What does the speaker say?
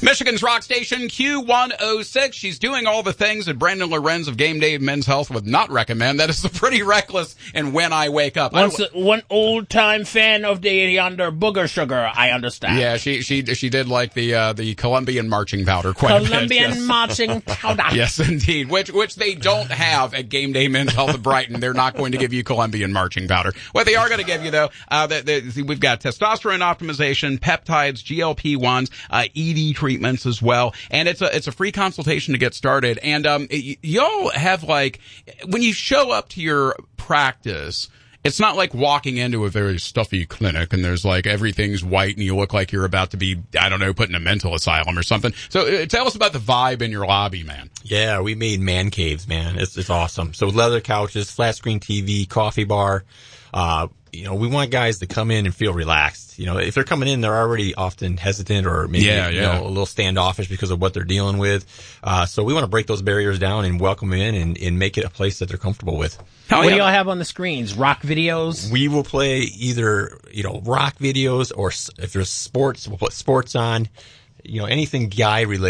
Michigan's rock station, Q106. She's doing all the things that Brandon Lorenz of Game Day Men's Health would not recommend. That is the Pretty Reckless and When I Wake Up. One old-time fan of the yonder booger sugar, I understand. Yeah, she did like the Colombian marching powder quite a bit. Colombian marching powder. Yes, indeed. Which they don't have at Game Day Men's Health of Brighton. They're not going to give you Colombian marching powder. What they are going to give you, though, we've got testosterone optimization, peptides, GLP-1s, ED treatments as well. And it's a free consultation to get started. And y'all have, like, when you show up to your practice, it's not like walking into a very stuffy clinic and there's like everything's white and you look like you're about to be, I don't know, put in a mental asylum or something. So tell us about the vibe in your lobby, man. Yeah, we made man caves, man. It's awesome. So leather couches, flat screen TV, coffee bar. We want guys to come in and feel relaxed. If they're coming in, they're already often hesitant or maybe a little standoffish because of what they're dealing with. So we want to break those barriers down and welcome them in and make it a place that they're comfortable with. What do y'all have on the screens? Rock videos? We will play either, rock videos, or if there's sports, we'll put sports on. Anything guy related.